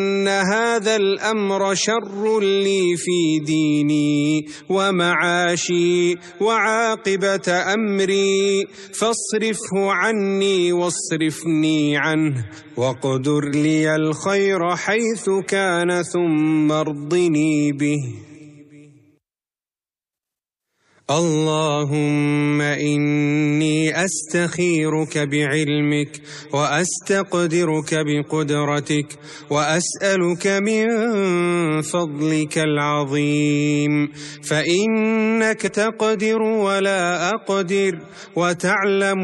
إن هذا الأمر شر لي في ديني ومعاشي وعاقبة أمري، فاصرفه عني واصرفني عنه، واقدر لي الخير حيث كان ثم ارضني به. اللهم إني أستخيرك بعلمك وأستقدرك بقدرتك، وأسألك من فضلك العظيم، فإنك تقدر ولا أقدر وتعلم